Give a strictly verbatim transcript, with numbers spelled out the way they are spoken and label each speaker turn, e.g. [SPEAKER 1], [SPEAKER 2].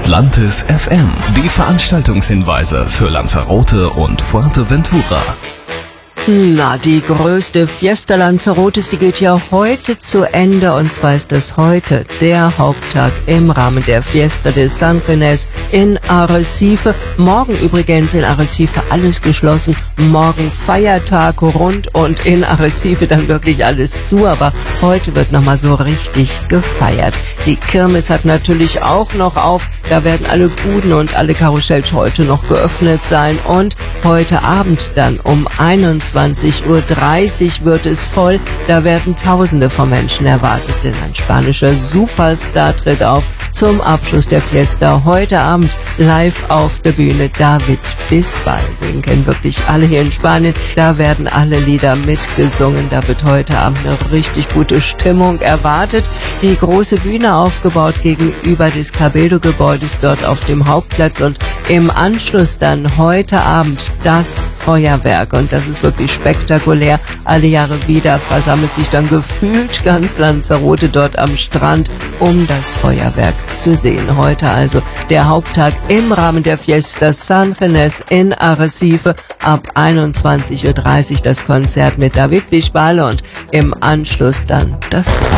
[SPEAKER 1] Atlantis F M. Die Veranstaltungshinweise für Lanzarote und Fuerteventura.
[SPEAKER 2] Na, die größte Fiesta Lanzarotes, die geht ja heute zu Ende, und zwar ist das heute der Haupttag im Rahmen der Fiesta de San Ginés in Arrecife. Morgen übrigens in Arrecife alles geschlossen, morgen Feiertag rund und in Arrecife dann wirklich alles zu, aber heute wird nochmal so richtig gefeiert. Die Kirmes hat natürlich auch noch auf, da werden alle Buden und alle Karussells heute noch geöffnet sein, und heute Abend dann um einundzwanzig Uhr dreißig wird es voll. Da werden Tausende von Menschen erwartet, denn ein spanischer Superstar tritt auf zum Abschluss der Fiesta. Heute Abend live auf der Bühne David Bisbal. Den kennen wirklich alle hier in Spanien. Da werden alle Lieder mitgesungen. Da wird heute Abend eine richtig gute Stimmung erwartet. Die große Bühne aufgebaut gegenüber des Cabildo-Gebäudes dort auf dem Hauptplatz, und im Anschluss dann heute Abend das Feuerwerk, und das ist wirklich spektakulär. Alle Jahre wieder versammelt sich dann gefühlt ganz Lanzarote dort am Strand, um das Feuerwerk zu sehen. Heute also der Haupttag im Rahmen der Fiesta San Ginés in Arrecife. Ab einundzwanzig Uhr dreißig das Konzert mit David Bisbal und im Anschluss dann das